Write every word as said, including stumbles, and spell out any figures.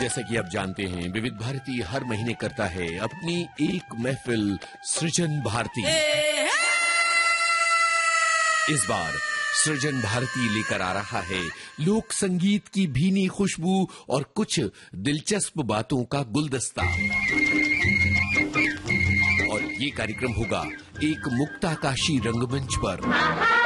जैसा कि आप जानते हैं, विविध भारती हर महीने करता है अपनी एक महफिल सृजन भारती। इस बार सृजन भारती लेकर आ रहा है लोक संगीत की भीनी खुशबू और कुछ दिलचस्प बातों का गुलदस्ता। और ये कार्यक्रम होगा एक मुक्ताकाशी रंगमंच पर।